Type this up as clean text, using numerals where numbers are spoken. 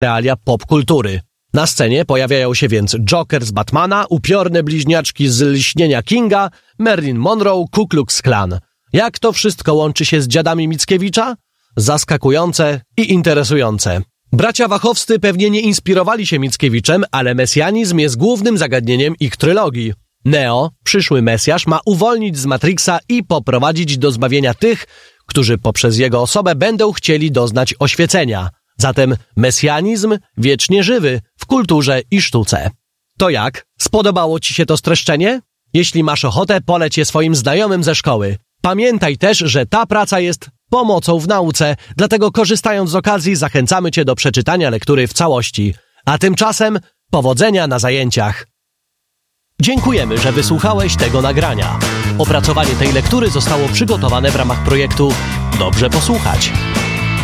realia popkultury. Na scenie pojawiają się więc Joker z Batmana, upiorne bliźniaczki z Lśnienia Kinga, Marilyn Monroe, Ku Klux Klan. Jak to wszystko łączy się z dziadami Mickiewicza? Zaskakujące i interesujące. Bracia Wachowscy pewnie nie inspirowali się Mickiewiczem, ale mesjanizm jest głównym zagadnieniem ich trylogii. Neo, przyszły Mesjasz, ma uwolnić z Matrixa i poprowadzić do zbawienia tych, którzy poprzez jego osobę będą chcieli doznać oświecenia. Zatem mesjanizm wiecznie żywy w kulturze i sztuce. To jak? Spodobało Ci się to streszczenie? Jeśli masz ochotę, poleć je swoim znajomym ze szkoły. Pamiętaj też, że ta praca jest pomocą w nauce, dlatego korzystając z okazji zachęcamy Cię do przeczytania lektury w całości. A tymczasem powodzenia na zajęciach. Dziękujemy, że wysłuchałeś tego nagrania. Opracowanie tej lektury zostało przygotowane w ramach projektu Dobrze Posłuchać.